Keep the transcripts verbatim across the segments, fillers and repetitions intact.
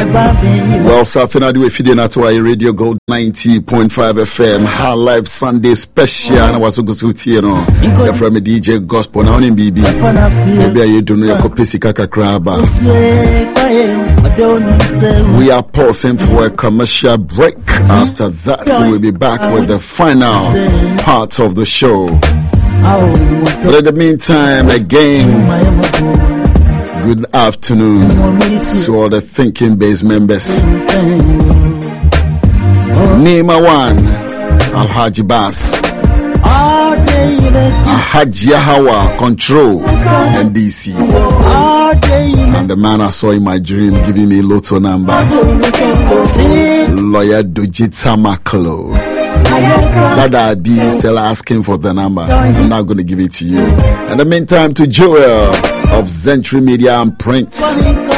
Well, Southern Adu if you didn't know Radio Gold ninety point five F M, High Life Sunday Special. And I was so good to you know. You're from a D J Gospel now in B B. Maybe you don't know your copy kaka craba. We are pausing for a commercial break. After that, we'll be back with the final part of the show. But in the meantime, again, good afternoon to all the Thinking Base members. Nima one, Alhaji Bass, Alhaji Yahawa, Control, and D C. And the man I saw in my dream giving me lotto number, Lawyer Dojita Makolo. Dada B is still asking for the number. I'm not going to give it to you. In the meantime, to Joel of Zentry Media and Prints,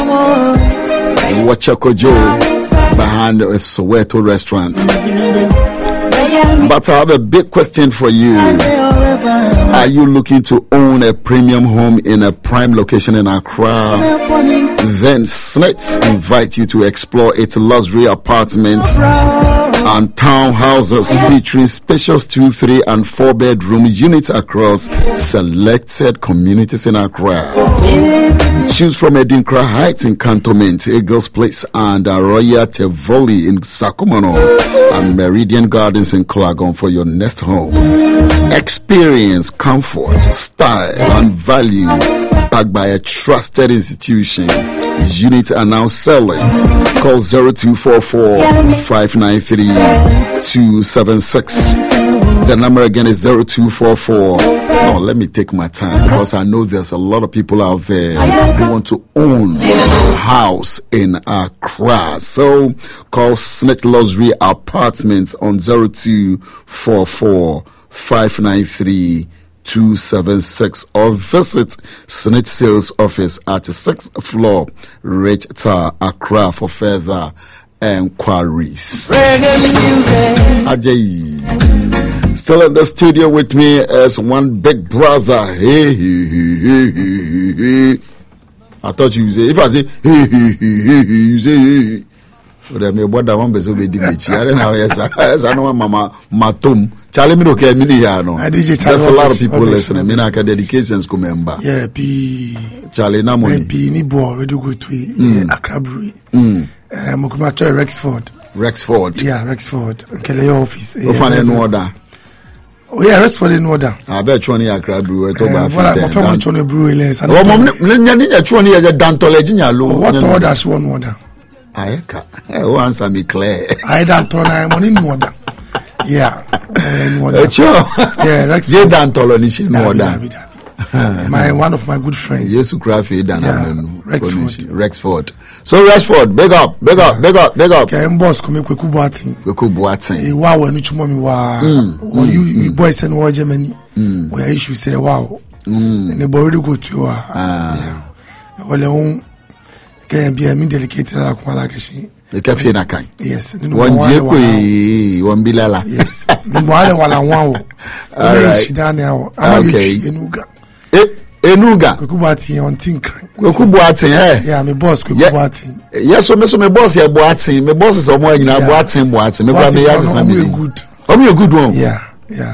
Wachako Joe behind a Soweto restaurant. But I have a big question for you. Are you looking to own a premium home in a prime location in Accra? Then Snits invite you to explore its luxury apartments and townhouses featuring spacious two, three, and four bedroom units across selected communities in Accra. Choose from Edinkra Heights in Cantonment, Eagles Place, and Royal Tivoli in Sakumano, and Meridian Gardens in Klagon for your next home. Experience, comfort, style, and value backed by a trusted institution. Units are now selling. Call zero two four four, five nine three, two seven six. The number again is zero two four four. No, let me take my time because I know there's a lot of people out there who want to own a house in Accra. So call Snitch Luxury Apartments on zero two four four, five nine three, two seven six or visit Snitch Sales Office at the sixth floor, Rich Tower, Accra for further enquiries. Ajay. Still in the studio with me is one big brother. Hey, hey, hey, hey, hey, hey. I thought you say, if I say, hey, hey, hey, hey, you say, hey. Well, me what that one be so be difficult. I don't know. Yes, yes, I know. Mama, matum. Charlie, me okay. Me here no. There's a lot of people listening. Me na ka dedications ko member. Yeah, P. Charlie, na money. P. Ni bo already go to Accra Brewery. Hmm. I'm going to Rexford. Rexford. Yeah, Rexford. Okay, your office. What fan in order? Oh yeah, Rexford in order. I bet you want Accra Brewery. Talk about what I'm from Chone Brewery. Oh, mom, ni ni ni chone ya dantole jinya lo. What order? She one order. Ayeka. Eh, o answer me clear. I don't turn I money in order. Yeah. In order. Yeah, Rexford. Ye dantole ni she in order. My one of my good friends. Yes, Ukrafi dan Rexford. Rexford. So Rexford, big up, big up, big up, big up. Okay, boss come kweku Boateng. Kweku Boateng. E wa wa nu chumo mi wa. Or you you boys and wa Germany. Where issue say wow. And the boy go to wa. Ah. Wale un ke bia mi delicate la ko la keshi. The cafe na kan. Yes. One je ko one bilala. Yes. Mo wale wala wan wo. Okay. Enuga. Eh, Enuga. Kweku Boateng on think. Kweku Boateng, eh? Yeah, my boss Kweku Boateng. Yes, so me so my boss here Boateng. My boss is someone in Boateng, Boateng. Me grab me as somebody. Good. Oh, you good one. Yeah, yeah.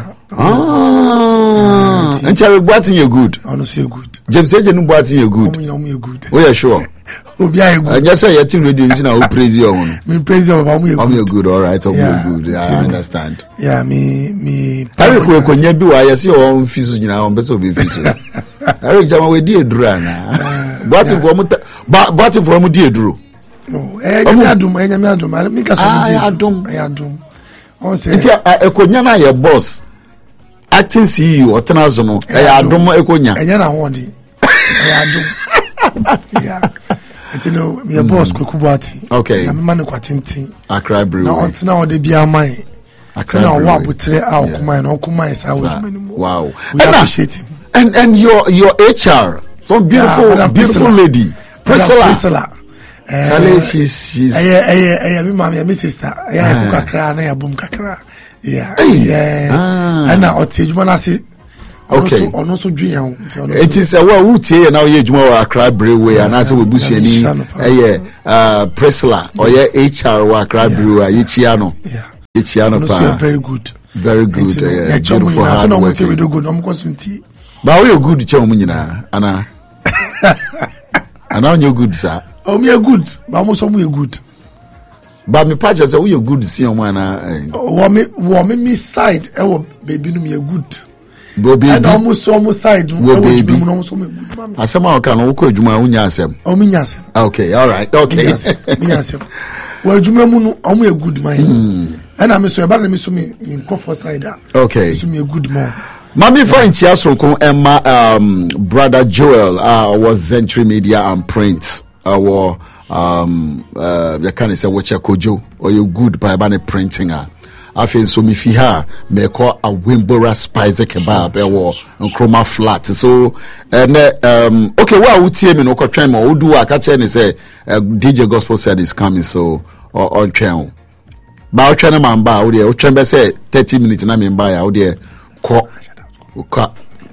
Ah, and Charlie Boateng you good. Honestly, you good. James said you Boateng you good. Oh, you good. Oh, yeah, sure. Obi I good. I just say you think radio is now praise you on. Me praise you about me good. Oh, you good. All right, oh, you good. Yeah, I understand. Yeah, me me. Eric ko ko nya bi wa ya se o fisu nyina o beso be fisu. Eric jama we di edura na. But for mu but for mu di eduro. Oh, eh nya adum, eh nya adum. Me ka so di adum, eh adum. On say nti ekonya na ye boss. Acting C E O otenazo no eh adum ekonya. Enya na ho di. Eh adum. Yeah. You know, my mm. boss Kweku Boateng. Okay. I'm man kwatintin. Accra Brewery. Now until now they be a mine. Accra Brewery. Now what butre our kuma and kuma is our wow. We and appreciate him. And and your your H R, some beautiful yeah, beautiful lady. Priscilla. Priscilla. Charlie, she's she's. Eh eh eh me mama me sister. Eh Kakra na ya boom Kakra. Yeah. Hey. Yeah. Ah. And now oti ejuma na se Okay. Ono so dwen it is a well who tie na we adwuma wa Accra Brewery and as we busuani eh uh Priscilla or ye H R wa Accra Brewery ye chia no yeah ye chia no pa very good very good yeah beautiful hard work we do good no ko sunti ba we good che omu nyina ana ana onye good sir o me good ba mo so mo good ba me pa just say we good see omu ana wo me wo me me side e wo baby no me good Bobi and almost almost side wo baby asema o kan wo ko adwuma unya asem o me nya asem okay all right okay me nya asem wo adwuma mu no o me good man and am so e ba na me so me nko for side okay so me good man Mami Fine Chiasoko Emma um brother Joel uh was Zentry Media and Print our um uh the kind of say watch kojo or you good by bane printing ah afi so mi fi ha me call a Wimbora spice kebab e wo Nkrumah flat so and um okay well we tie me no ko twan ma odu aka che ne say D J Gospel said is coming so on twan ba o twan ma mba o de o twan be say thirty minutes na me mba ya o de ko Uka.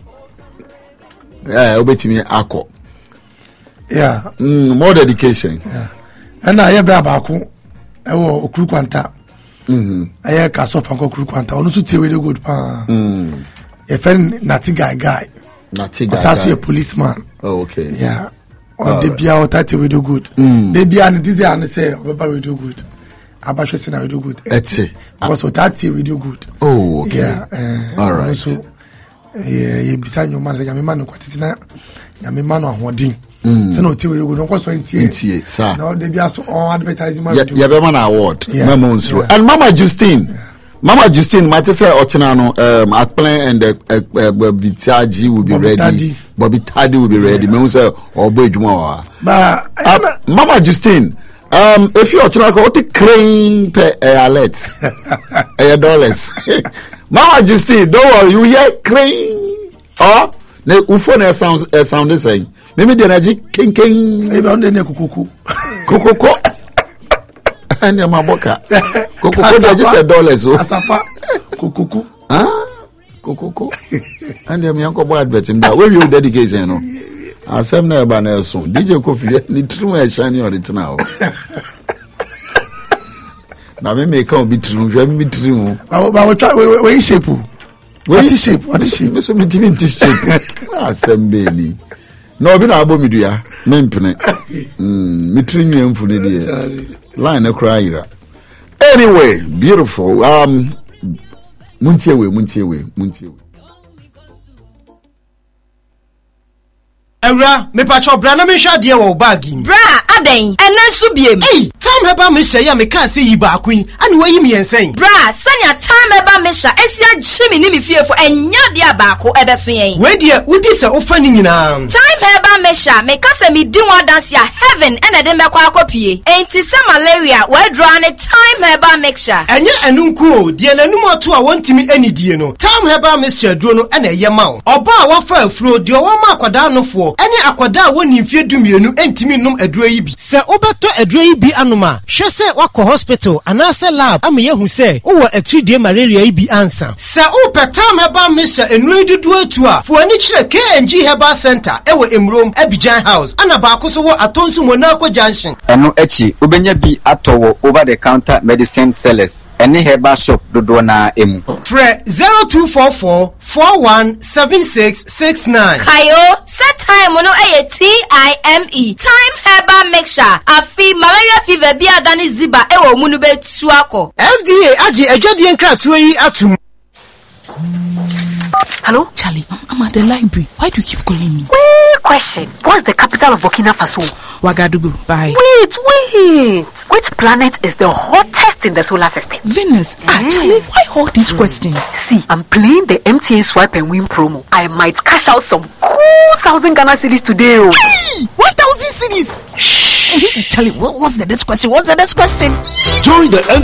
Yeah, obetimi akọ. Yeah. Mm, more dedication. Yeah. And I have baako e wo okuru kwanta. Mhm. Aye ka so fanko okuru kwanta. Onu so tie we good pa. Mm. E fen nati guy guy. Nati guy. Osaso a policeman. Oh, okay. Yeah. On the bia o tati we do good. The bia and this and say obeba we do good. Abashwe say na we do good. Etse. Because o tati we do good. Oh, okay. Yeah. Uh, all right. So eh ye bisa nyoma se nyame ma no kwatiti na nyame ma no ahodin se no ti we go no kwaso ntie ntie sir na de bia so on advertising ma ya be man award yeah. Mama Nsuru yeah. And Mama Justine yeah. Mama Justine might say ochina no um Akplen and uh, Bitaji will be Bobby ready Taddy. Bobby Taddy will be ready me say obo edwuma ba uh, Mama Justine um if you ochina ko what crane per uh, alert uh, dollars Mama Justine, don't worry, you hear crane. Oh, the ufo na sound uh, sound the same. Maybe the energy king king. Maybe on the ne kukuku. Kukuku. And your maboka. Kukuku they just a dollar so. Asafa. Kukuku. Ah? Kukuku. And your uncle boy advertising that. Where you dedication no? Asem na ba na so. D J Kofi ni true e shine on it now. Na me make come be true, je me be true. Ba ba try we we shape. What is shape? What is shape? Me so me ti me shape. Assembly ni. No bi na abo me dua, me mpene. Mm, me tri nwemfu ne de. Line na cry ira. Anyway, beautiful. Um muntie we, muntie we, muntie we. Ewra, me pacho bra na me hwa de wo bag yi. Bra, aden, enen so biem. Hey, time heba me hwa ya me kan se yi ba akun, ani wayi me yensen. Bra, sanya time heba me hwa, esia gyimi ni me fiefo enya de abako ebeso yen. We de udi se ofa ni nyina. Time heba me hwa, me kase me di one dance ya heaven ena de me kwa akopie. Enti se malaria, we draw ne time heba mixture. Enye enunku o, de nanum ato a wontimi anidie no. Time heba mixture duro no ena ye ma wo. Oba a wafa afuro de wo ma akwada nofo. Ene akwada woni mfie dumienu entimi num aduro yi bi. Se obeto aduro yi bi anoma, hwe se wakọ hospital anase lab am ye hu se wo atridie malaria yi bi ansa. Se o petam heba misha enuri dudu atu a, fo ani kire K N G Herbal Center ewo Emrom Abidjan House. Ana ba akoso wo atonsu Monaco Junction. Eno echi obenya bi atowo over the counter medicine sellers. Ene herbal shop dodo na emu. Fre zero two four four four one seven six six nine. Kayo, set time no eye T I M E. Time Herbal Mixture. Afi malaria fever bi adani ziba ewo mu no betu akọ. F D A agi adwade enkratuo yi atum. Hello? Charlie, I'm at the library. Why do you keep calling me? Wait, question. What's the capital of Burkina Faso? Ouagadougou. Bye. Wait, wait. Which planet is the hottest in the solar system? Venus. Mm. Ah, Charlie, why all these mm. questions? See, I'm playing the M T A Swipe and Win promo. I might cash out some cool thousand Ghana cedis today. Oh. Hey, one thousand cedis. Shh. Charlie, what was the next question? What's the next question? Join the M